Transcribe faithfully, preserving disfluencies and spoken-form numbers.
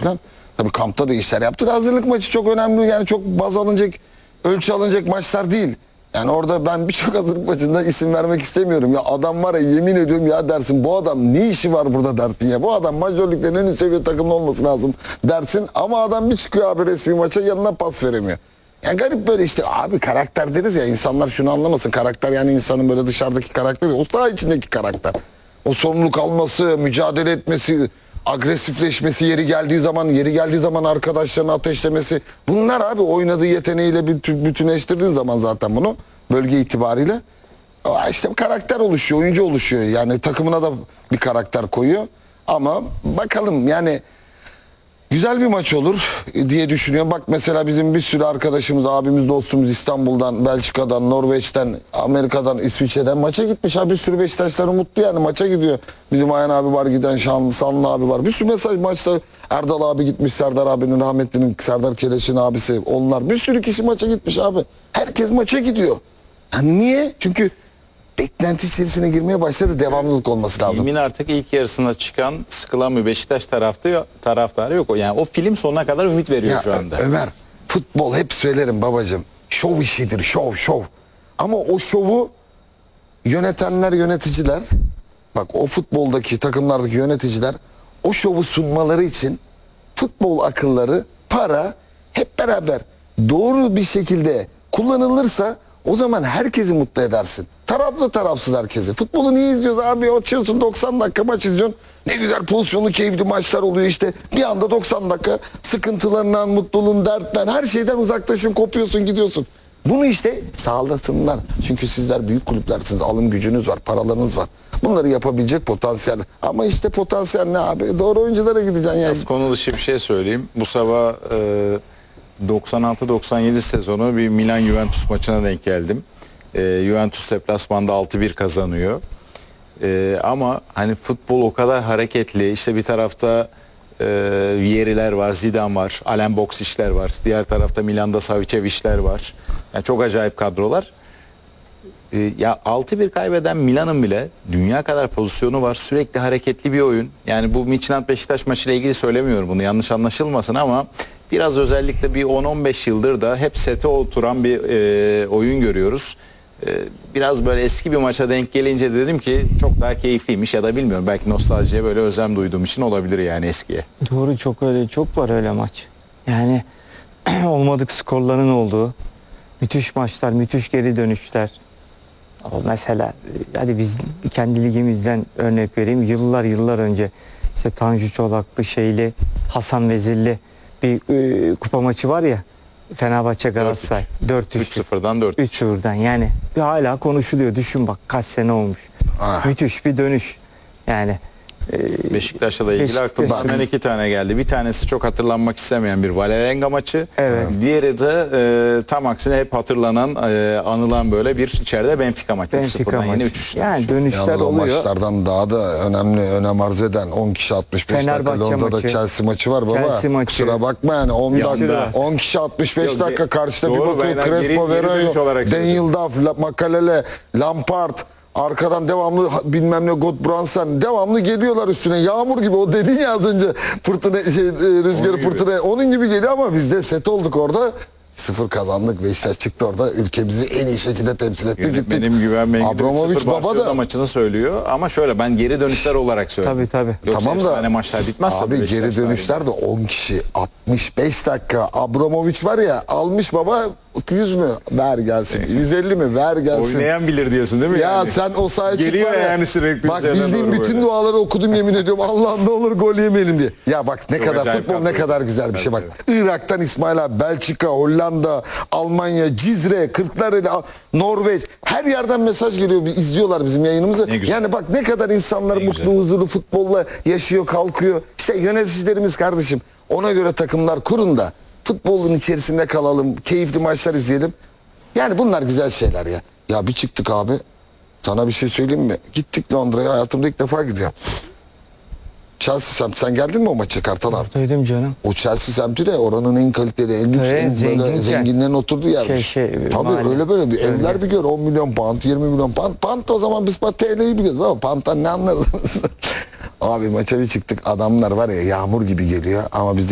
Gürkan. Tabii kampta da işler yaptı. Hazırlık maçı çok önemli. Yani çok baz alınacak, ölçü alınacak maçlar değil. Yani orada ben birçok hazırlık maçında isim vermek istemiyorum. Ya adam var ya, yemin ediyorum ya dersin, bu adam ne işi var burada dersin ya. Bu adam Major Lig'lerin en üst seviye takımda olması lazım dersin. Ama adam bir çıkıyor abi resmi maça, yanına pas veremiyor. Ya garip böyle işte abi, karakter deriz ya, insanlar şunu anlamasın. Karakter yani insanın böyle dışarıdaki karakteri, o saha içindeki karakter. O sorumluluk alması, mücadele etmesi, agresifleşmesi, yeri geldiği zaman yeri geldiği zaman arkadaşlarını ateşlemesi. Bunlar abi oynadığı yeteneğiyle bütün, bütünleştirdiğin zaman zaten bunu bölge itibariyle işte karakter oluşuyor, oyuncu oluşuyor. Yani takımına da bir karakter koyuyor. Ama bakalım yani güzel bir maç olur diye düşünüyorum. Bak mesela bizim bir sürü arkadaşımız, abimiz, dostumuz İstanbul'dan, Belçika'dan, Norveç'ten, Amerika'dan, İsviçre'den maça gitmiş. Ha bir sürü Beşiktaşlar mutlu yani, maça gidiyor. Bizim Ayhan abi var giden, Şanlı, Sanlı abi var. Bir sürü mesaj maçta. Erdal abi gitmiş, Serdar abinin, rahmetlinin Serdar Keleş'in abisi. Onlar bir sürü kişi maça gitmiş abi. Herkes maça gidiyor. Yani niye? Çünkü beklenti içerisine girmeye başladı, devamlılık olması lazım. Filmin artık ilk yarısına çıkan, sıkılan bir Beşiktaş taraftarı, taraftarı yok. Yani o film sonuna kadar ümit veriyor ya, şu anda. Ömer, futbol hep söylerim babacığım. Şov işidir, şov, şov. Ama o şovu yönetenler, yöneticiler, bak o futboldaki takımlardaki yöneticiler o şovu sunmaları için futbol akılları, para hep beraber doğru bir şekilde kullanılırsa o zaman herkesi mutlu edersin. Taraflı tarafsız herkesi. Futbolu niye izliyoruz abi? Açıyorsun doksan dakika maç izliyorsun. Ne güzel pozisyonlu, keyifli maçlar oluyor işte. Bir anda doksan dakika sıkıntılarından, mutluluğun, dertten, her şeyden uzaklaşıyorsun, kopuyorsun, gidiyorsun. Bunu işte sağlasınlar. Çünkü sizler büyük kulüplersiniz. Alım gücünüz var, paralarınız var. Bunları yapabilecek potansiyel. Ama işte potansiyel ne abi? Doğru oyunculara gideceksin yani. Az konu dışı bir şey söyleyeyim. Bu sabah e, doksan altı doksan yedi sezonu bir Milan Juventus maçına denk geldim. E, Juventus deplasmanda altı bir kazanıyor. E, ama hani futbol o kadar hareketli. İşte bir tarafta e, Vieri'ler var, Zidane var, Alen Boksic'ler var. Diğer tarafta Milan'da Savicevic'ler var. Yani çok acayip kadrolar. E, ya altı bir kaybeden Milan'ın bile dünya kadar pozisyonu var. Sürekli hareketli bir oyun. Yani bu Midtjylland Beşiktaş maçıyla ilgili söylemiyorum bunu, yanlış anlaşılmasın, ama biraz özellikle bir on on beş yıldır da hep sete oturan bir e, oyun görüyoruz. Biraz böyle eski bir maça denk gelince dedim ki çok daha keyifliymiş, ya da bilmiyorum, belki nostaljiye böyle özlem duyduğum için olabilir yani eskiye. Doğru, çok öyle, çok var öyle maç. Yani olmadık skorların olduğu müthiş maçlar, müthiş geri dönüşler. O mesela hadi biz kendi ligimizden örnek vereyim. Yıllar yıllar önce işte Tanju Çolaklı, şeyli, Hasan Vezirli bir e, kupa maçı var ya. Fenerbahçe Galatasaray dört üç sıfırdan dört üç sıfırdan yani hala konuşuluyor. Düşün bak kaç sene olmuş. Ah. Müthiş bir dönüş. Yani e, Beşiktaş'la da ilgili Beşiktaş, aklımda hemen iki tane geldi. Bir tanesi çok hatırlanmak istemeyen bir Valerenga maçı. Evet. Diğeri de e, tam aksine hep hatırlanan, e, anılan böyle bir içeride Benfica maçı. Benfica maçı. Yani dönüşler yani oluyor. Maçlardan daha da önemli, önem arz eden on kişi altmış beş dakika Londra'da maçı. Chelsea maçı var baba. Chelsea maçı. Kusura bakma yani on dakika, on kişi altmış beş Yok, dakika karşıda bir bakıyor. Crespo, Veroyo, Daniel Duff, Makalele, Lampard. Arkadan devamlı bilmem ne Godbrandsen devamlı geliyorlar üstüne, yağmur gibi. O dedin ya az önce, fırtına şey, rüzgarı fırtına, onun gibi geliyor ama biz de set olduk orada. Sıfır kazandık. Beşiktaş çıktı orada. Ülkemizi en iyi şekilde temsil etti. Gittik. Benim güvenmeyin Abramovich baba da maçını söylüyor ama şöyle, ben geri dönüşler olarak söylüyorum. Tabii tabii. Yoksa tamam da maçlar bitmez abi, geri dönüşler de on kişi altmış beş dakika. Abramovich var ya, almış baba, yüz mü? Ver gelsin. yüz elli mi? Ver gelsin. Oynayan bilir diyorsun değil mi? Ya yani? sen o sahaya çık Geliyor var ya. yani sürekli. Bak bildiğim bütün böyle duaları okudum yemin ediyorum. Allah'ım ne olur gol yemeyelim diye. Ya bak ne Çok kadar futbol ne kadar güzel bir şey bak. Evet. Irak'tan İsmail abi, Belçika, Hollanda, Almanya, Cizre, Kırklareli, Norveç, her yerden mesaj geliyor. İzliyorlar bizim yayınımızı. Yani bak ne kadar insanlar ne mutlu, güzel, huzurlu futbolla yaşıyor, kalkıyor. İşte yöneticilerimiz kardeşim, ona göre takımlar kurun da futbolun içerisinde kalalım, keyifli maçlar izleyelim. Yani bunlar güzel şeyler ya. Ya bir çıktık abi. Sana bir şey söyleyeyim mi? Gittik Londra'ya, hayatımda ilk defa gidiyorum. Chelsea semt. Sen geldin mi o maça Kartal abi? Buradaydım canım. O Chelsea semti de oranın en kaliteli, en lüks, en böyle zenginlerin oturduğu yer. Şey, şey, Tabii mahalle. Öyle böyle bir öyle. Evler bir gör, on milyon pound, yirmi milyon pound. Pound o zaman biz T L'yi biliyoruz ama pound'dan ne anlarız? Abi maça bir çıktık, adamlar var ya yağmur gibi geliyor ama biz